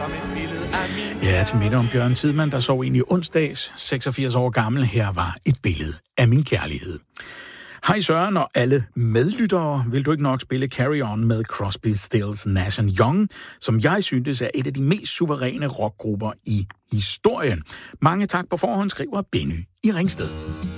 Ja, til middag om Bjørn Tidemand, der sov egentlig onsdags, 86 år gammel. Her var et billede af min kærlighed. Hej Søren og alle medlyttere. Vil du ikke nok spille Carry On med Crosby, Stills, Nash & Young, som jeg synes er et af de mest suveræne rockgrupper i historien. Mange tak på forhånd, skriver Benny i Ringsted.